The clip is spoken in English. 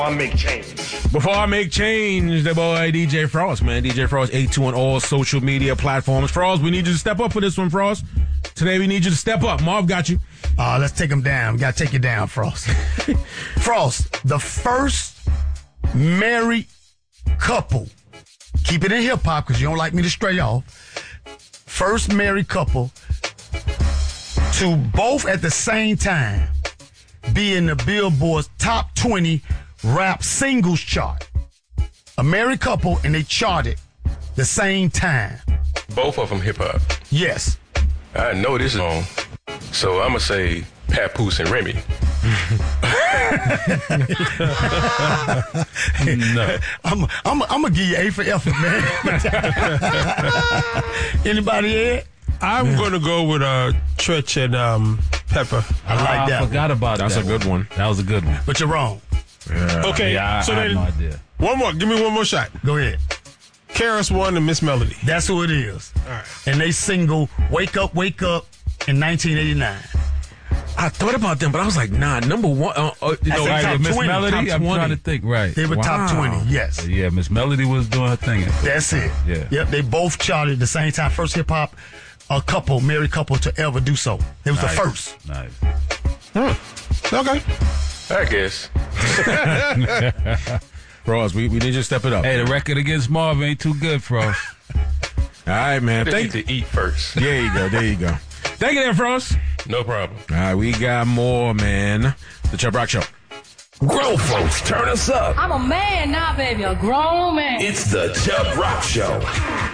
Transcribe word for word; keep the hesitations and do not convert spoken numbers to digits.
I make change. Before I make change, the boy D J Frost, man. D J Frost, eight two on all social media platforms. Frost, we need you to step up for this one, Frost. Today we need you to step up. Marv got you. Uh, let's take him down. We got to take you down, Frost. Frost, the first married couple, keep it in hip-hop because you don't like me to stray off, first married couple to both at the same time be in the Billboard's top twenty rap singles chart. A married couple, and they charted the same time. Both of them hip-hop. Yes. I know this is wrong, so I'm going to say Papoose and Remy. No. I'm I'm I'm going to give you A for effort, man. Anybody here? I'm yeah. going to go with uh, Tretch and um, Pepper. I like uh, that I forgot one. about That's that. That's a good one. That was a good one. But you're wrong. Yeah. Okay, yeah, I, so I then have no idea. One more. Give me one more shot. Go ahead. Karis One and Miss Melody. That's who it is. All right. And they single Wake Up, Wake Up in nineteen eighty-nine. I thought about them, but I was like, nah, number one. Uh, uh, you know, That's right, top Miss twenty, Melody, top I'm twenty. trying to think, right. They were Wow. top twenty, yes. Yeah, Miss Melody was doing her thing. That's it. Yeah. Yep, they both charted at the same time. First hip hop a couple, married couple to ever do so. It was Nice. the first. Nice. Hmm. Okay. I guess. Frost, we, we need you to step it up. Hey, the record against Marv ain't too good, Frost. All right, man. They Thank need to eat first. There you go. There you go. Thank you, there, Frost. No problem. All right, we got more, man. The Chubb Rock Show. Grown folks, turn us up. I'm a man now, baby, a grown man. It's the Chubb Rock Show.